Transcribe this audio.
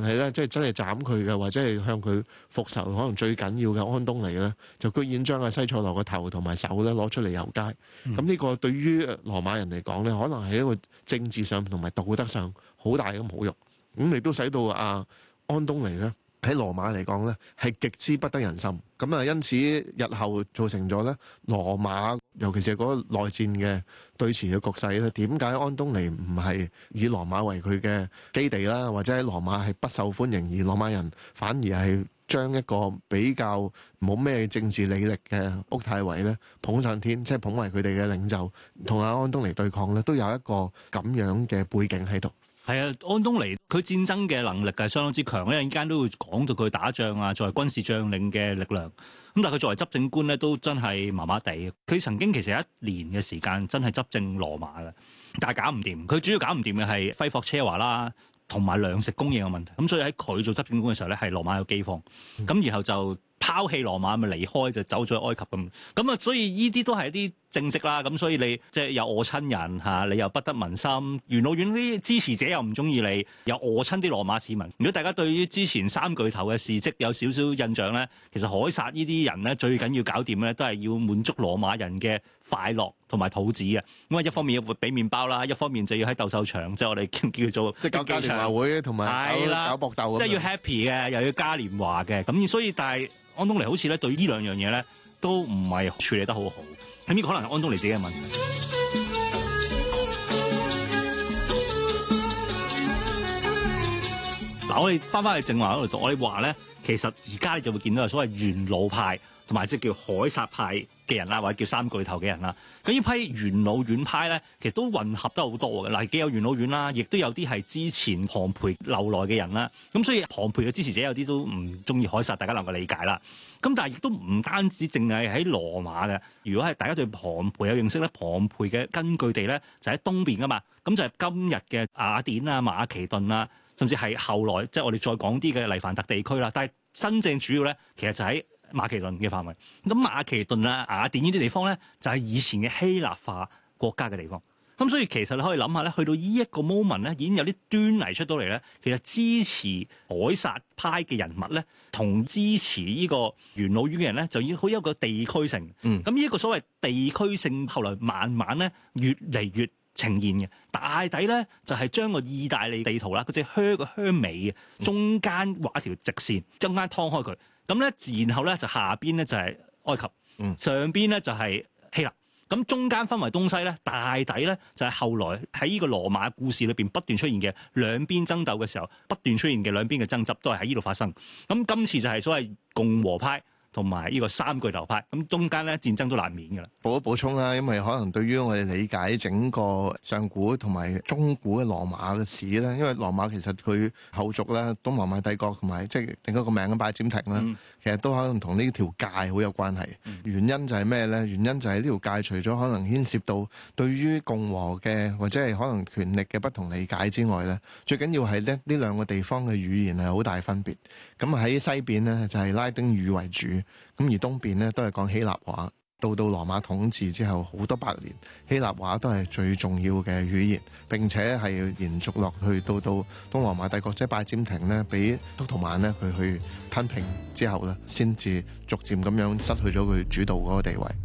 係咧，即係真係斬佢嘅，或者係向佢復仇，可能最緊要嘅安東尼咧，就居然將阿西塞羅個頭同埋手咧攞出嚟遊街。咁呢個對於羅馬人嚟講咧，可能係一個政治上同埋道德上好大嘅侮辱。咁亦都使到阿安東尼咧喺羅馬嚟講咧係極之不得人心。咁啊，因此日後造成咗咧羅馬，尤其是嗰個內戰嘅對峙嘅局勢咧，點解安東尼唔係以羅馬為佢嘅基地啦，或者喺羅馬係不受歡迎，而羅馬人反而係將一個比較冇咩政治履歷嘅屋太維咧捧上天，即係捧為佢哋嘅領袖，同阿安東尼對抗咧，都有一個咁樣嘅背景喺度。 係啊，安東尼佢戰爭嘅能力係相當之強，一陣間都會講到佢打仗啊，作為軍事將領嘅力量。咁但係佢作為執政官咧，都真係麻麻地。佢曾經其實一年嘅時間真係執政羅馬嘅，但係搞唔掂。佢主要搞唔掂嘅係揮霍奢華啦，同埋糧食供應嘅問題。咁所以喺佢做執政官嘅時候咧，係羅馬有饑荒。咁然後就拋棄羅馬，咪離開就走咗去埃及咁。咁啊，所以呢啲都係一啲政績啦。咁所以你即係有餓親人嚇，你又不得民心。元老院啲支持者又唔中意你，又餓親啲羅馬市民。如果大家對於之前三巨頭嘅事蹟有少少印象咧，其實凱撒呢啲人咧最緊要搞掂咧，都係要滿足羅馬人嘅快樂同埋肚子嘅。咁啊，一方面要俾麵包啦，一方面就要喺鬥獸場，即係我哋叫做即係搞嘉年華會同埋搞搏鬥， 即係要 happy 嘅，又要嘉年華嘅。咁所以但係安東尼好似咧對呢兩樣嘢咧都唔係處理得好好。咁呢個可能係安東尼自己嘅問題。嗱，我哋翻去正話嗰度讀，我哋話咧，其實而家你就會見到係所謂元老派同埋即係叫凱撒派嘅人啦，或者叫三巨頭嘅人啦。咁呢批元老院派咧，其實都混合得好多嘅。嗱，既有元老院啦，亦都有啲係之前龐培留來嘅人啦。咁所以龐培嘅支持者有啲都唔中意凱撒，大家能夠理解啦。咁但係亦都唔單止淨係喺羅馬嘅。如果係大家對龐培有認識咧，龐培嘅根據地咧就喺東邊噶嘛。咁就係今日嘅雅典啊、馬其頓啊，甚至係後來即係我哋再講啲嘅黎凡特地區啦。但係真正主要咧，其實就喺馬其頓嘅範圍。咁馬其頓啊、雅典呢啲地方咧，就係以前嘅希臘化國家嘅地方。咁所以其實你可以諗下咧，去到呢一個 moment 咧，已經有啲端倪出到嚟咧。其實支持凱撒派嘅人物咧，同支持呢個元老院嘅人咧，就已經好有一個地區性。咁呢一個所謂地區性，後來慢慢咧越嚟越呈現嘅。大抵咧就係將個意大利地圖啦，嗰隻靴個靴尾嘅中間畫一條直線，中間劏開佢。咁咧，然後咧就下邊咧就係埃及，上邊咧就係希臘。咁中間分為東西咧，大抵咧就係後來喺呢個羅馬故事裏邊不斷出現嘅兩邊爭鬥嘅時候，不斷出現嘅兩邊嘅爭執都係喺呢度發生。咁今次就係所謂共和派同埋呢個三巨頭派，咁中間咧戰爭都難免㗎啦。 補一補充啦，因為可能對於我哋理解整個上古同埋中古嘅羅馬嘅史咧，因為羅馬其實佢後續咧東羅馬帝國同埋即係另一個名嘅拜占庭啦，其實都可能同呢條界好有關係。原因就係咩咧？原因就係呢條界除咗可能牽涉到對於共和嘅或者係可能權力嘅不同理解之外咧，最緊要係咧呢兩個地方嘅語言係好大分別。咁喺西邊呢，就係拉丁語為主。咁而東邊咧都係講希臘話，到羅馬統治之後好多百年，希臘話都係最重要嘅語言，並且係延續落去到東羅馬帝國，即係拜占庭咧，俾督圖曼咧佢去吞併之後咧，先至逐漸咁樣失去咗佢主導嗰個地位。